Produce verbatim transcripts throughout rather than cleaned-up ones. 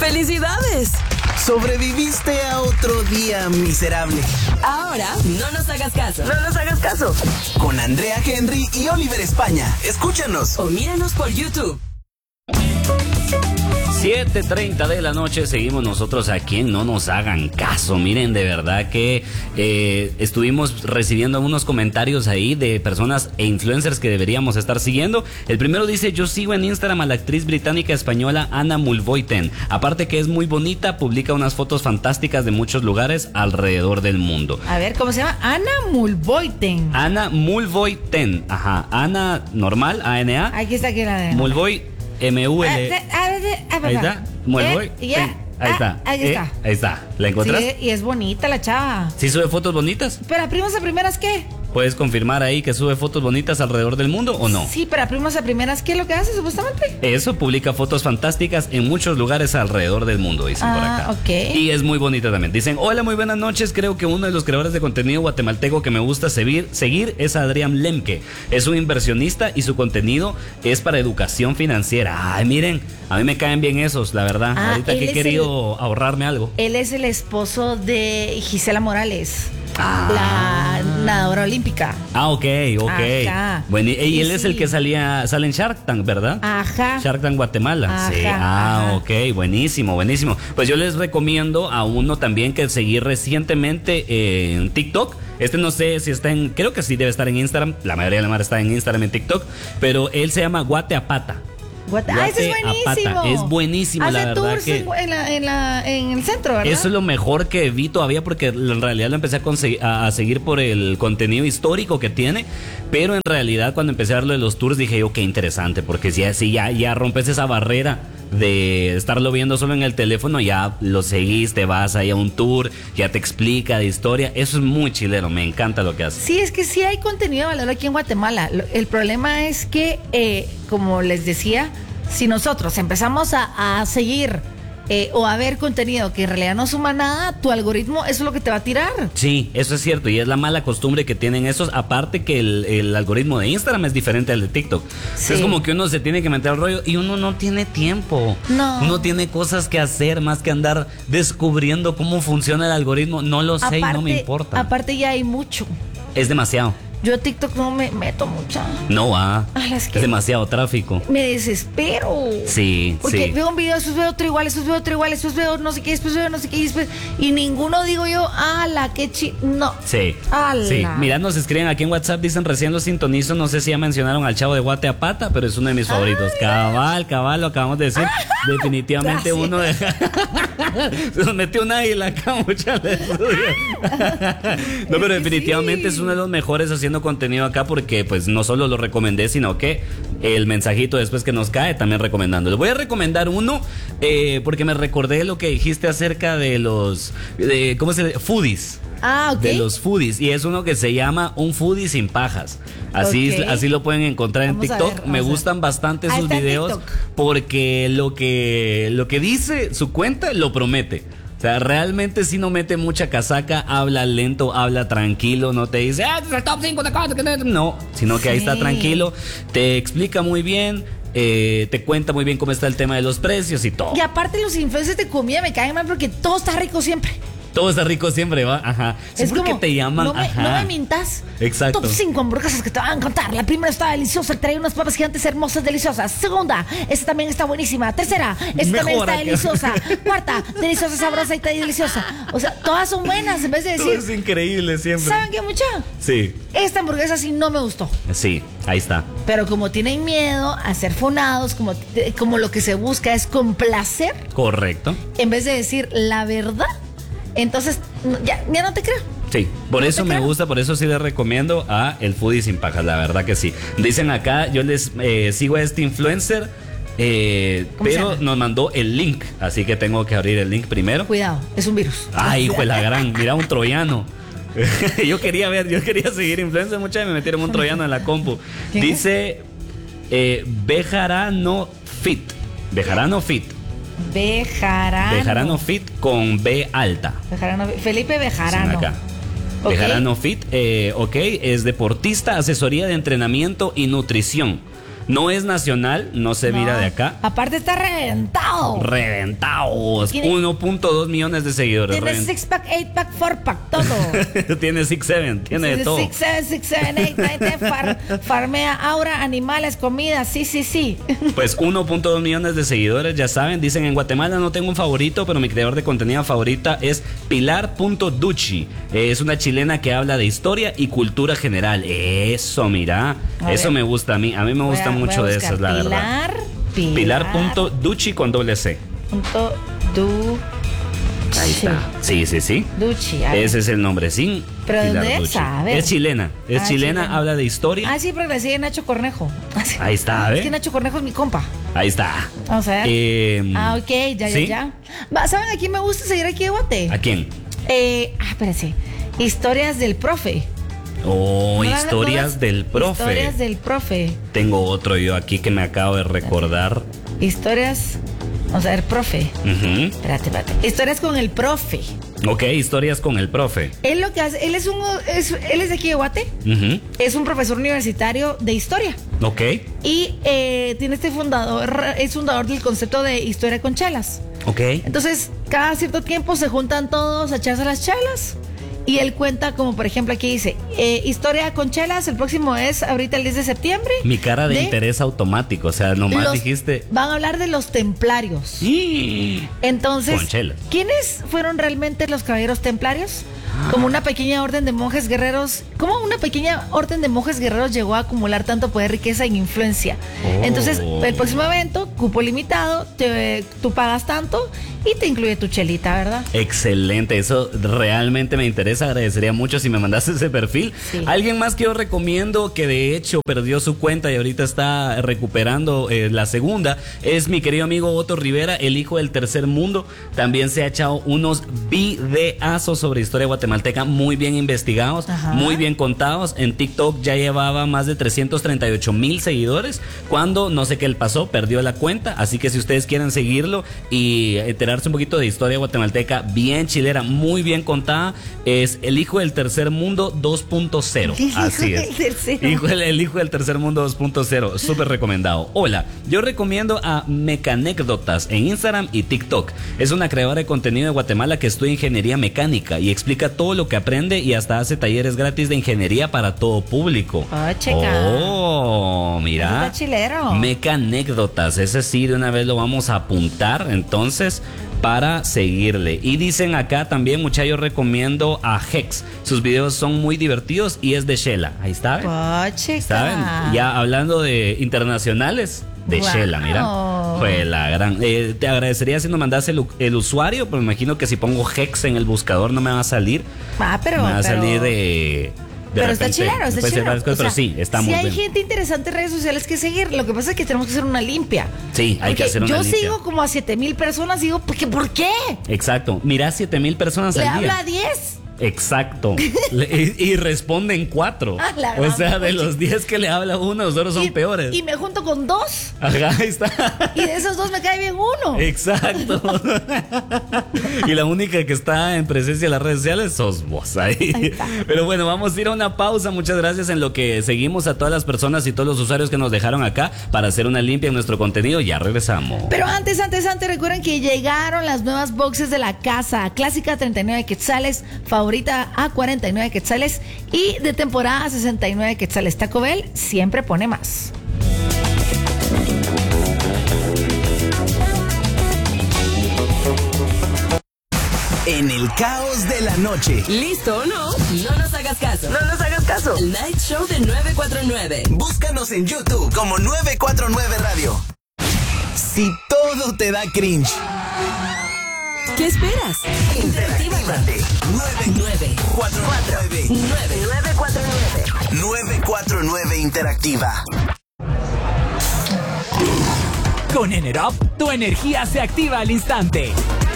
¡Felicidades! Sobreviviste a otro día miserable. Ahora, no nos hagas caso. No nos hagas caso. Con Andrea Henry y Oliver España. Escúchanos. O míranos por YouTube. siete treinta de la noche, seguimos nosotros aquí en No Nos Hagan Caso. Miren, de verdad que eh, estuvimos recibiendo unos comentarios ahí de personas e influencers que deberíamos estar siguiendo. El primero dice: yo sigo en Instagram a la actriz británica española Anna Mulvoiten. Aparte que es muy bonita, publica unas fotos fantásticas de muchos lugares alrededor del mundo. A ver, ¿cómo se llama? Anna Mulvoiten. Anna Mulvoiten, ajá. Anna normal, A N A. Aquí está, aquí la de Mulvoy, M U L. Ahí está, Mulvoy. Eh, ya. Ahí está. Ah, ahí eh, está. Ahí está. ¿La encontraste? Sí, y es bonita la chava. ¿Sí sube fotos bonitas? Pero a primas a primeras, ¿qué? ¿Puedes confirmar ahí que sube fotos bonitas alrededor del mundo o no? Sí, pero a primas a primeras, ¿qué es lo que hace supuestamente? Eso, publica fotos fantásticas en muchos lugares alrededor del mundo, dicen ah, por acá. Ok. Y es muy bonita también. Dicen: hola, muy buenas noches. Creo que uno de los creadores de contenido guatemalteco que me gusta seguir, seguir es Adrián Lemke. Es un inversionista y su contenido es para educación financiera. Ay, miren, a mí me caen bien esos, la verdad. Ah, ahorita que he querido el, ahorrarme algo. Él es el esposo de Gisela Morales. Ah. La nadadora olímpica. Ah, ok, ok. Ajá. Bueno, y, y él sí. es el que salía, sale en Shark Tank, ¿verdad? Ajá. Shark Tank Guatemala. Ajá, sí. Ah, ajá. ok, buenísimo, buenísimo. Pues yo les recomiendo a uno también que seguí recientemente eh, en TikTok. Este no sé si está en, creo que sí debe estar en Instagram. La mayoría de la mar está en Instagram, en TikTok. Pero él se llama Guate a Pata. What? Ah, ese es buenísimo. Apata. Es buenísimo, Hace la verdad. tours que en, la, en, la, en el centro, ¿verdad? Eso es lo mejor que vi todavía, porque en realidad lo empecé a, conseguir, a, a seguir por el contenido histórico que tiene. Pero en realidad cuando empecé a ver lo de los tours dije yo, qué interesante, porque si ya, si ya, ya rompes esa barrera de estarlo viendo solo en el teléfono, ya lo seguís, te vas ahí a un tour, ya te explica de historia. Eso es muy chileno, me encanta lo que hace. Sí, es que sí hay contenido de valor aquí en Guatemala. El problema es que, eh, como les decía, si nosotros empezamos a, a seguir eh, o a ver contenido que en realidad no suma nada, tu algoritmo eso es lo que te va a tirar. Sí, eso es cierto, y es la mala costumbre que tienen esos. Aparte que el, el algoritmo de Instagram es diferente al de TikTok. Sí. Es como que uno se tiene que meter al rollo y uno no tiene tiempo. No. Uno tiene cosas que hacer más que andar descubriendo cómo funciona el algoritmo. No lo sé aparte, y no me importa. Aparte ya hay mucho. Es demasiado. Yo a TikTok no me meto mucha. No va. Ay, es que- Es demasiado tráfico. Me desespero. Sí, Porque sí. veo un video, después veo otro igual, después veo otro igual, después veo no sé qué, después veo no sé qué, y después... Y ninguno digo yo, ala, qué chi... No. Sí. Ala. Sí. Mira, nos escriben aquí en WhatsApp, dicen: recién lo sintonizo, no sé si ya mencionaron al chavo de Guate a Pata, pero es uno de mis favoritos. Ay, cabal, cabal, lo acabamos de decir. Definitivamente gracias. uno de... Se nos metió un águila acá, mucha al estudio. No, pero definitivamente sí. es uno de los mejores haciendo contenido acá, porque pues no solo lo recomendé, sino que el mensajito después que nos cae también recomendándolo. Voy a recomendar uno eh, porque me recordé lo que dijiste acerca de los de, ¿cómo se dice? Foodies. Ah, ok. De los foodies, y es uno que se llama Un Foodie Sin Pajas. Así, Ok. así lo pueden encontrar en Vamos a TikTok. ver, Me vamos a gustan ver. bastante Ah, sus está en videos TikTok. porque lo que, lo que dice su cuenta lo promete. O sea, realmente sí no mete mucha casaca, habla lento, habla tranquilo, no te dice, ah, es el top cinco de cosas que no. No, sino que ahí está Sí. tranquilo, te explica muy bien, eh, te cuenta muy bien cómo está el tema de los precios y todo. Y aparte los influencers de comida me caen mal porque todo está rico siempre. Todo está rico siempre, ¿va? Ajá. Sí, Es porque como, te llaman, no me, ajá. no me mintas. Exacto. Top cinco hamburguesas que te van a encantar. La primera está deliciosa, trae unas papas gigantes hermosas, deliciosas. Segunda, esta también está buenísima. Tercera, esta también Mejor está acá. deliciosa. Cuarta, deliciosa, sabrosa y deliciosa. O sea, todas son buenas en vez de Todo decir, es increíble siempre. ¿saben qué, mucha? Sí, Esta hamburguesa sí no me gustó. sí, ahí está. Pero como tienen miedo a ser fonados, como, como lo que se busca es complacer, Correcto. en vez de decir la verdad, entonces ya, ya no te creo. Sí, por No eso te me creo. gusta, por eso sí les recomiendo a El Foodie Sin Pajas, la verdad que sí. Dicen acá, yo les eh, sigo a este influencer, eh, ¿Cómo se pero llama? nos mandó el link, así que tengo que abrir el link primero. Cuidado, es un virus. Ay, hijo de la gran, mira un troyano. Yo quería ver, yo quería seguir influencer, muchas me metieron un troyano en la compu. ¿Quién es? Dice eh, Bejarano Fit. Bejarano Fit. Bejarano. Bejarano Fit con B alta. Bejarano. Felipe Bejarano. Dicen acá. Ok. Bejarano Fit, eh, ok, es deportista, asesoría de entrenamiento y nutrición. No es nacional, no se mira No. de acá. Aparte está reventado. Reventados. Tiene- uno punto dos millones de seguidores. Tiene Revent- six pack, eight pack, four pack, todo. tiene six seven, tiene de todo. six seven, six seven, eight nine ten, far, farmea, aura, animales, comida, sí, sí, sí. Pues uno punto dos millones de seguidores, ya saben. Dicen, en Guatemala no tengo un favorito, pero mi creador de contenido favorita es Pilar.ducci. Eh, es una chilena que habla de historia y cultura general. Eso, mira. A Eso ver. me gusta a mí. A mí me Voy gusta a- voy mucho a de buscar esas, la verdad. Pilar, Pilar. Pilar.ducci con doble C. Punto du. Ahí está. Sí, sí, sí. Duchi. a ver. Ese es el nombre, sí. ¿Pero de Pilar dónde es? Ducci. A ver. Es chilena. Es Ah, chilena, chilena. habla de historia. Ah, sí, porque le sigue Nacho Cornejo. Ahí está, Es ¿ve? que Nacho Cornejo es mi compa. Ahí está. Vamos a ver. Eh, ah, ok, ya, ya, ¿sí? ya. Va, ¿saben a quién me gusta seguir aquí de Guate? ¿A quién? Eh, ah, espérense. Historias del profe. Oh, ¿No la- historias no las- del profe. Historias del profe. Tengo otro yo aquí que me acabo de recordar. Historias. Vamos a ver, profe. Ujú. Espérate, espérate. Historias con el profe. Ok, historias con el profe. Él lo que hace, él es un, es- él es de aquí de Guate. Ujú. Es un profesor universitario de historia. Ok. Y eh, tiene este fundador, es fundador del concepto de historia con chelas. Ok. Entonces, cada cierto tiempo se juntan todos a echarse las chelas. Y él cuenta, como por ejemplo aquí dice, eh, historia con chelas, el próximo es ahorita el diez de septiembre. Mi cara de, interés automático, o sea, nomás los- dijiste. Van a hablar de los templarios. "Sí". Entonces, Con chelas. ¿quiénes fueron realmente los caballeros templarios? Como una pequeña orden de monjes guerreros, ¿cómo una pequeña orden de monjes guerreros llegó a acumular tanto poder, riqueza e influencia? Oh. Entonces, el próximo evento, cupo limitado, te- tú pagas tanto y te incluye tu chelita, ¿verdad? Excelente, eso realmente me interesa. Agradecería mucho si me mandaste ese perfil. Sí. Alguien más que yo recomiendo, que de hecho perdió su cuenta y ahorita está recuperando eh, la segunda, es mi querido amigo Otto Rivera, el hijo del tercer mundo. También se ha echado unos videazos sobre historia guatemalteca muy bien investigados, Ajá. muy bien contados. En TikTok ya llevaba más de trescientos treinta y ocho mil seguidores. Cuando no sé qué le pasó, perdió la cuenta. Así que si ustedes quieren seguirlo y enterarse un poquito de historia guatemalteca bien chilera, muy bien contada, es El Hijo del Tercer Mundo dos punto cero. El hijo Así es. del tercer Hijo del- el Hijo del Tercer Mundo dos punto cero. Súper recomendado. Hola, yo recomiendo a Mecanécdotas en Instagram y TikTok. Es una creadora de contenido de Guatemala que estudia ingeniería mecánica y explica todo lo que aprende y hasta hace talleres gratis de ingeniería para todo público. Ah, checa. Oh, mira. Está chilero. Mecanécdotas, ese sí, de una vez lo vamos a apuntar entonces para seguirle. Y dicen acá también, muchachos, yo recomiendo a Hex. Sus videos son muy divertidos y es de Shela. Ahí está, ¿ven? Oh, chica. ¿Saben? Ya hablando de internacionales, de Wow. Shela, mira. Fue la gran. Eh, te agradecería si nos mandas el, el usuario, pero me imagino que si pongo Hex en el buscador no me va a salir. Ah, pero. me va a pero- salir de. de Pero está repente, chilero, está puede ser chilero. varias cosas, O pero sea, sí, está si muy hay bien. gente interesante en redes sociales que seguir, lo que pasa es que tenemos que hacer una limpia. Sí, hay que Porque hacer una yo limpia. sigo como a siete mil personas y digo, ¿por qué? ¿Por qué? Exacto. Mira, siete mil personas Le al día. habla a diez. Exacto. Le- y, y responden cuatro. A la O sea, gran de pucha. los diez que le habla uno, los otros son y, peores. Y me junto con dos. Ajá, ahí está. Y de esos dos me cae bien uno. Exacto. Y la única que está en presencia de las redes sociales sos vos ahí. Ahí está. Pero bueno, vamos a ir a una pausa. Muchas gracias en lo que seguimos a todas las personas y todos los usuarios que nos dejaron acá para hacer una limpia en nuestro contenido. Ya regresamos. Pero antes, antes, antes, recuerden que llegaron las nuevas boxes de la casa. Clásica treinta y nueve quetzales, favorita a cuarenta y nueve quetzales y de temporada a sesenta y nueve quetzales. Taco Bell siempre pone más. En el caos de la noche. ¿Listo o no? No nos hagas caso. No nos hagas caso. El Night Show de nueve cuatro nueve. Búscanos en YouTube como nueve cuatro nueve Radio. Si todo te da cringe, ¿Qué esperas? interactívate. nueve cuatro nueve. nueve nueve cuatro nueve. nueve cuatro nueve Interactiva. Con Enerop, tu energía se activa al instante.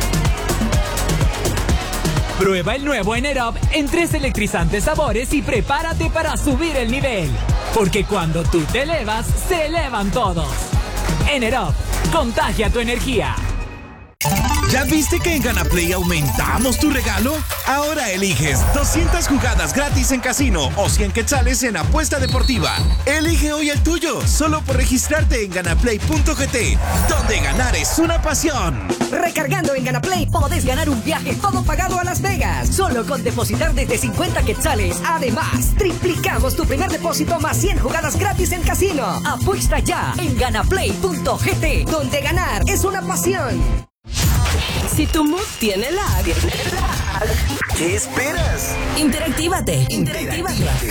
Prueba el nuevo Enerop en tres electrizantes sabores y prepárate para subir el nivel. Porque cuando tú te elevas, se elevan todos. Enerop, contagia tu energía. ¿Ya viste que en GanaPlay aumentamos tu regalo? Ahora eliges doscientas jugadas gratis en casino o cien quetzales en apuesta deportiva. Elige hoy el tuyo, solo por registrarte en ganaplay punto g t, donde ganar es una pasión. Recargando en GanaPlay podés ganar un viaje todo pagado a Las Vegas, solo con depositar desde cincuenta quetzales. Además, triplicamos tu primer depósito más cien jugadas gratis en casino. Apuesta ya en ganaplay punto g t, donde ganar es una pasión. Si tu mood tiene lag, ¿Qué esperas? interactívate. Interactívate.